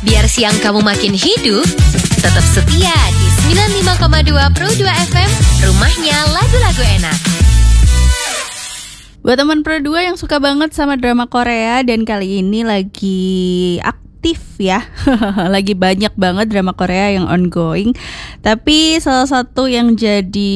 Biar siang kamu makin hidup, tetap setia di 95,2 Pro 2 FM, rumahnya lagu-lagu enak. Buat teman Pro 2 yang suka banget sama drama Korea dan kali ini lagi aktif ya, lagi banyak banget drama Korea yang ongoing. Tapi salah satu yang jadi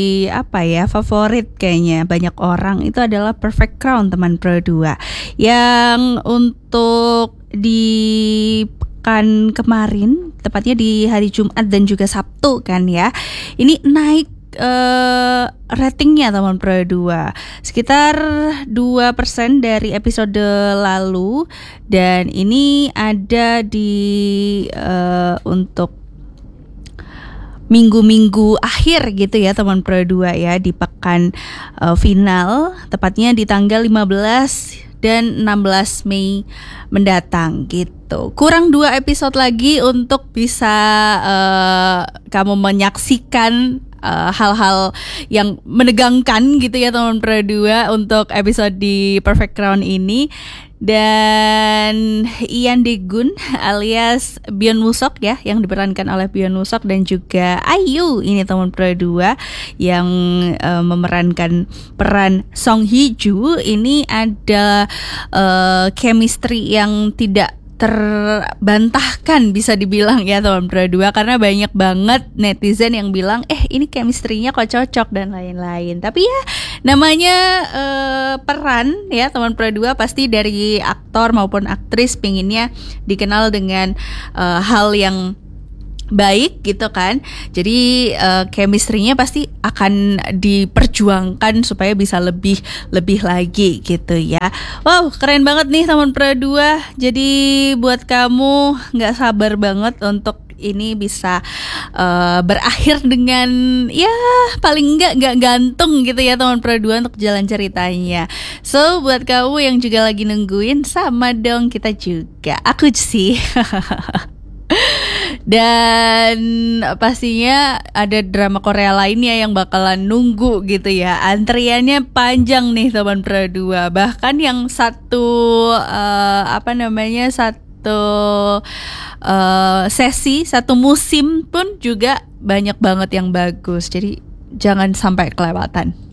favorit kayaknya banyak orang itu adalah Perfect Crown, teman Pro 2, yang untuk di pekan kemarin, tepatnya di hari Jumat dan juga Sabtu kan ya, ini naik ratingnya teman Pro 2 sekitar 2% dari episode lalu, dan ini ada di untuk minggu-minggu akhir gitu ya teman Pro 2 ya, di pekan final, tepatnya di tanggal 15 dan 16 Mei mendatang gitu. Kurang 2 episode lagi untuk bisa kamu menyaksikan hal-hal yang menegangkan gitu ya teman Pro 2 untuk episode di Perfect Crown ini. Dan Ian Dae-gun alias Byeon Woo-seok ya, yang diperankan oleh Byeon Woo-seok, dan juga IU ini teman Pro 2 yang memerankan peran Song Hye-ju. Ini ada chemistry yang tidak terbantahkan bisa dibilang ya teman Pro 2, karena banyak banget netizen yang bilang ini chemistry-nya kok cocok dan lain-lain. Tapi ya namanya peran ya teman Pro 2, pasti dari aktor maupun aktris pinginnya dikenal dengan hal yang baik gitu kan. Jadi chemistry-nya pasti akan diperjuangkan supaya bisa lebih lagi gitu ya. Wow, keren banget nih teman Pro 2. Jadi buat kamu gak sabar banget untuk ini bisa berakhir dengan ya paling enggak gantung gitu ya teman Pro 2 untuk jalan ceritanya. So buat kamu yang juga lagi nungguin, sama dong kita juga, aku sih. Dan pastinya ada drama Korea lainnya yang bakalan nunggu gitu ya. Antriannya panjang nih teman Pro 2. Bahkan yang satu sesi, satu musim pun juga banyak banget yang bagus. Jadi jangan sampai kelewatan.